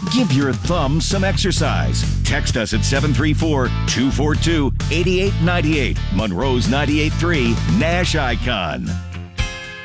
Give your thumb some exercise. Text us at 734-242-8898. Monroe's 98.3 Nash Icon.